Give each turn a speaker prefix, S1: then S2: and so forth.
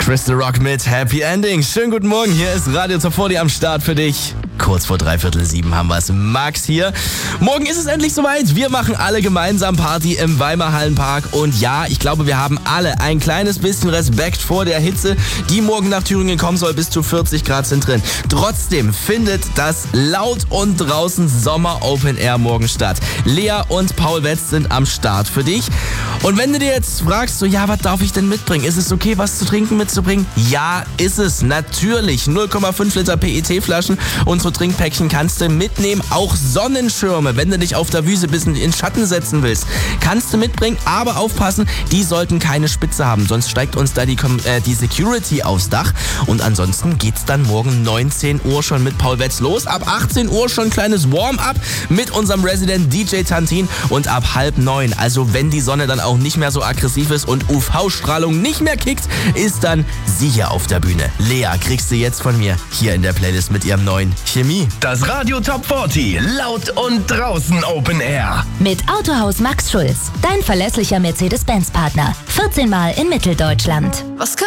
S1: Chris The Rock mit Happy Ending. Schönen guten Morgen, hier ist Radio Top 40 am Start für dich. Kurz vor 6:45 haben wir es. Max hier. Morgen ist es endlich soweit. Wir machen alle gemeinsam Party im Weimar Hallenpark. Und ja, ich glaube, wir haben alle ein kleines bisschen Respekt vor der Hitze, die morgen nach Thüringen kommen soll. Bis zu 40 Grad sind drin. Trotzdem findet das Laut und Draußen Sommer Open Air morgen statt. Lea und Paul Wetz sind am Start für dich. Und wenn du dir jetzt fragst, so ja, was darf ich denn mitbringen? Ist es okay, was zu trinken mitzubringen? Ja, ist es. Natürlich. 0,5 Liter PET-Flaschen und so Trinkpäckchen kannst du mitnehmen. Auch Sonnenschirme, wenn du dich auf der Wiese ein bisschen in Schatten setzen willst, kannst du mitbringen. Aber aufpassen, die sollten keine Spitze haben. Sonst steigt uns da die Security aufs Dach. Und ansonsten geht's dann morgen 19 Uhr schon mit Paul Wetz los. Ab 18 Uhr schon ein kleines Warm-up mit unserem Resident DJ Tantin. Und ab 8:30, also wenn die Sonne dann auch nicht mehr so aggressiv ist und UV-Strahlung nicht mehr kickt, ist dann sie hier auf der Bühne. Lea kriegst du jetzt von mir hier in der Playlist mit ihrem neuen Chemie.
S2: Das Radio Top 40, laut und draußen Open Air.
S3: Mit Autohaus Max Schulz, dein verlässlicher Mercedes-Benz-Partner. 14 Mal in Mitteldeutschland.
S4: Was kann